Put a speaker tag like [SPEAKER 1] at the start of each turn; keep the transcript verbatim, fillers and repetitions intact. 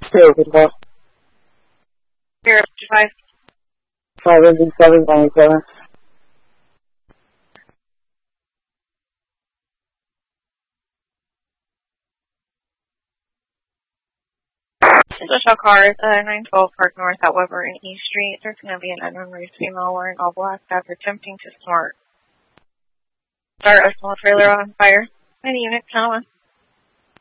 [SPEAKER 1] Zero control.
[SPEAKER 2] Zero five.
[SPEAKER 1] Five engine seven nine seven.
[SPEAKER 2] Special cars, uh, nine twelve Park North at Weber and E Street. There's going to be an unknown race female wearing all black after attempting to smart. Start a small trailer on fire. Any unit, gentlemen.